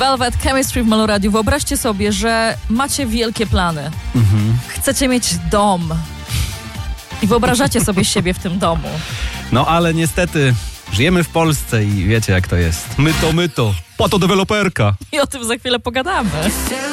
Velvet Chemistry w Melo Radio. Wyobraźcie sobie, że macie wielkie plany. Chcecie mieć dom. I wyobrażacie sobie siebie w tym domu. No ale niestety żyjemy w Polsce i wiecie jak to jest. My to, po to deweloperka. I o tym za chwilę pogadamy.